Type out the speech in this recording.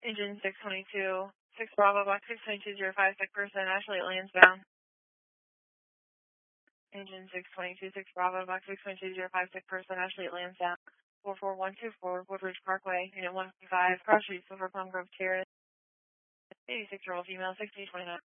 Engine 622, 6 Bravo, box 62205, sick person, Ashley, Lansdowne. Engine 622, 6 Bravo, box 62205, sick person, Ashley, Lansdowne. 44124, Woodridge Parkway, Unit 155, Cross Street, Silver Plum Grove Terrace. 86-year-old female, 6029.